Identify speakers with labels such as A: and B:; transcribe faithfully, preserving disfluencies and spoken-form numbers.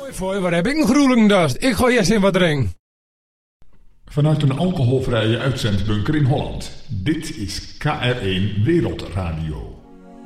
A: Voor, waar heb ik een groelendast? Ik gooi eerst in wat drinken.
B: Vanuit een alcoholvrije uitzendbunker in Holland. Dit is K R één Wereldradio.